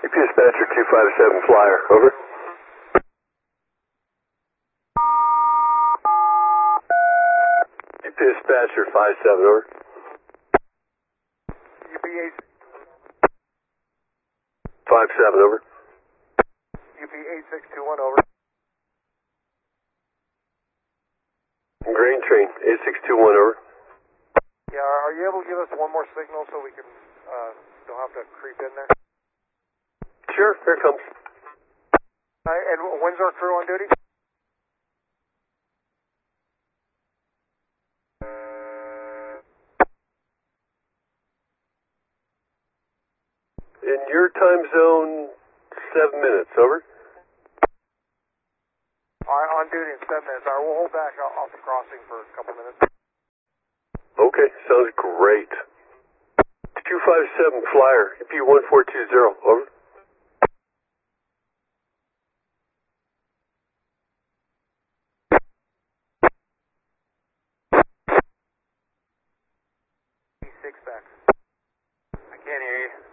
Dispatcher 257 Flyer, over. Dispatcher 57, over. UP8 57, over. UP8621, over. Grain Train 8621, over. Yeah, are you able to give us one more signal so we can don't have to creep in there? Sure, here it comes. And when's our crew on duty? In your time zone, 7 minutes, over. Alright, on duty in 7 minutes. Alright, we'll hold back off the crossing for a couple minutes. Okay, sounds great. 257 Flyer, UP1420, over. E6 back. I can't hear you.